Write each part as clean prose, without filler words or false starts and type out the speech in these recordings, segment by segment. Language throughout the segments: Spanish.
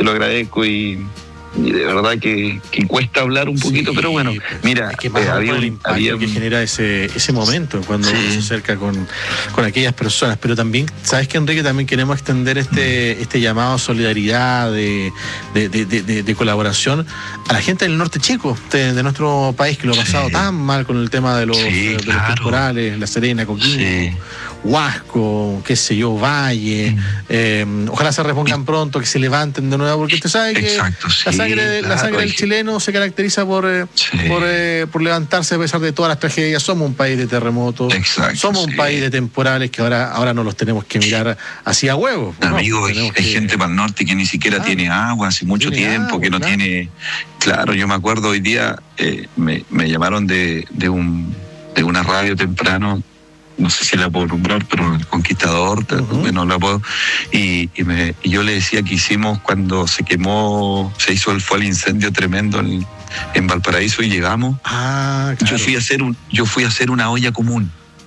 te lo agradezco y de verdad que cuesta hablar un poquito, pero bueno, mira, es que más había el impacto que genera ese momento cuando uno se acerca con aquellas personas. Pero también, ¿sabes qué, Enrique? También queremos extender este llamado a solidaridad, de colaboración a la gente del norte chico de nuestro país, que lo ha pasado tan mal con el tema de los temporales, La Serena, Coquimbo, Huasco, qué sé yo, Valle. Ojalá se repongan pronto, que se levanten de nuevo, porque usted sabe que la sangre del chileno se caracteriza por levantarse a pesar de todas las tragedias. Somos un país de terremotos, somos un país de temporales que ahora no los tenemos que mirar así a huevo. Amigo, hay gente para el norte que ni siquiera tiene agua hace mucho tiempo, que no tiene... Claro, yo me acuerdo hoy día, me llamaron de una radio temprano, no sé si la puedo nombrar, pero El Conquistador, no la puedo, y yo le decía que hicimos cuando fue el incendio tremendo en Valparaíso y llegamos, yo fui a hacer una olla común.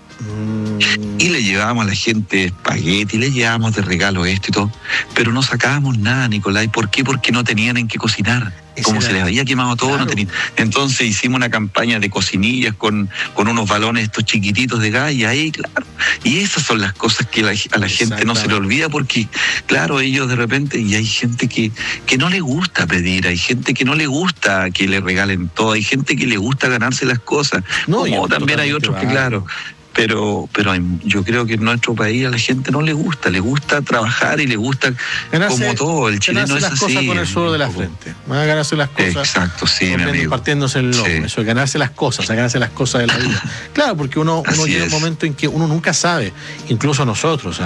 Y le llevábamos a la gente espagueti, le llevábamos de regalo esto y todo, pero no sacábamos nada, Nicolás. ¿Por qué? Porque no tenían en qué cocinar. Como se les había quemado todo, no tenían. Entonces hicimos una campaña de cocinillas con unos balones estos chiquititos de gas, y ahí, claro. Y esas son las cosas que a la gente no se le olvida, porque, claro, ellos de repente, y hay gente que no le gusta pedir, hay gente que no le gusta que le regalen todo, hay gente que le gusta ganarse las cosas. Como también hay otros que, claro. Pero yo creo que en nuestro país a la gente no le gusta trabajar y le gusta como todo. El chileno es así. Ganarse las cosas con el sudor de la frente. Ganarse las cosas. Exacto, sí, mi amigo. Partiéndose el lomo. Eso, ganarse las cosas de la vida. Claro, porque uno llega un momento en que uno nunca sabe, incluso nosotros,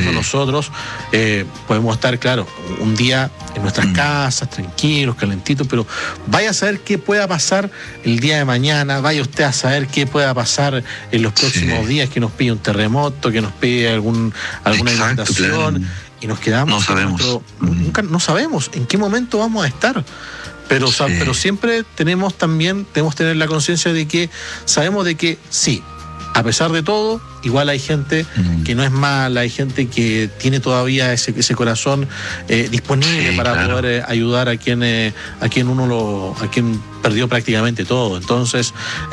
podemos estar, claro, un día en nuestras casas, tranquilos, calentitos, pero vaya a saber qué pueda pasar el día de mañana, vaya usted a saber qué pueda pasar en los próximos días, que nos pide un terremoto, que nos pide alguna inundación, y nos quedamos. No sabemos. Nunca no sabemos en qué momento vamos a estar. Pero siempre tenemos que tener la conciencia de que sabemos de que sí, a pesar de todo, igual hay gente que no es mala, hay gente que tiene todavía ese corazón disponible para poder ayudar a quien perdió prácticamente todo. Entonces,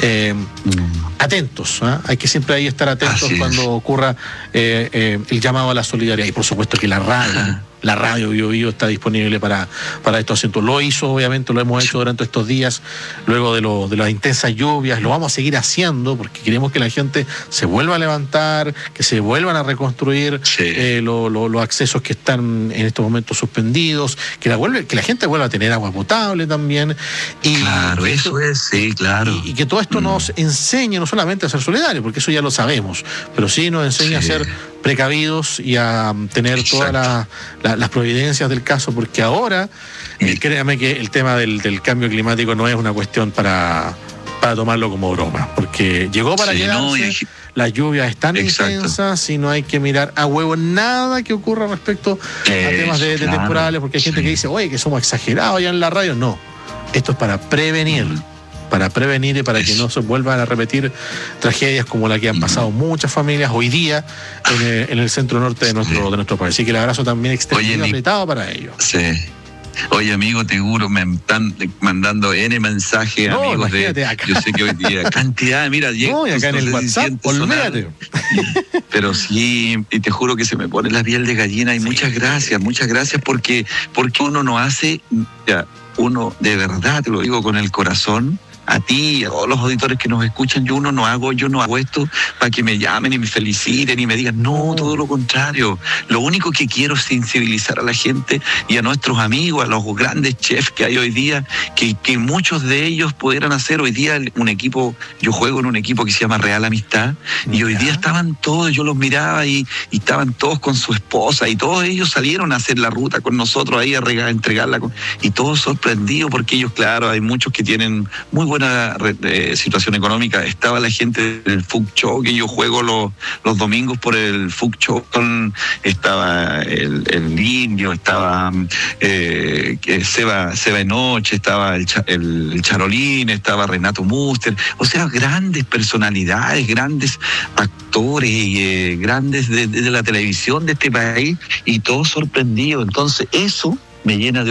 atentos, hay que siempre ahí estar atentos cuando ocurra el llamado a la solidaridad. Y por supuesto que la radio Bio está disponible para estos asuntos. Lo hemos hecho durante estos días, luego de las intensas lluvias. Lo vamos a seguir haciendo porque queremos que la gente se vuelva a levantar, que se vuelvan a reconstruir los accesos que están en estos momentos suspendidos, que la gente vuelva a tener agua potable también. Claro, eso es, sí, claro. Y que todo esto nos enseñe no solamente a ser solidarios, porque eso ya lo sabemos, pero sí nos enseña a ser precavidos y a tener todas las providencias del caso, porque ahora, créame que el tema del cambio climático no es una cuestión para tomarlo como broma, porque llegó para quedarse. Las lluvias están intensas y no hay que mirar a huevo nada que ocurra respecto a temas de temporales, porque hay gente que dice, oye, que somos exagerados ya en la radio. No, esto es para prevenir y para que no se vuelvan a repetir tragedias como la que han pasado muchas familias hoy día en el centro norte de nuestro país. Así que el abrazo también extendido, apretado para ellos. Sí. Oye, amigo, te juro, me están mandando N mensajes, amigos yo sé que hoy día cantidad, mira, acá en el WhatsApp, olvídate. Pero sí, y te juro que se me pone la piel de gallina, y muchas gracias porque uno no hace, uno de verdad, te lo digo con el corazón, a ti, a todos los auditores que nos escuchan, yo no hago esto para que me llamen y me feliciten y me digan, no, todo lo contrario. Lo único que quiero es sensibilizar a la gente y a nuestros amigos, a los grandes chefs que hay hoy día, que muchos de ellos pudieran hacer hoy día un equipo. Yo juego en un equipo que se llama Real Amistad, y hoy día estaban todos, yo los miraba y estaban todos con su esposa, y todos ellos salieron a hacer la ruta con nosotros ahí a entregarla, y todos sorprendidos, porque ellos, claro, hay muchos que tienen muy buena situación económica. Estaba la gente del Food Show, que yo juego los domingos por el Food Show, estaba el Indio, estaba Seba Enoche, estaba el Charolín, estaba Renato Muster, o sea, grandes personalidades, grandes actores, grandes de la televisión de este país, y todos sorprendidos. Entonces eso me llena de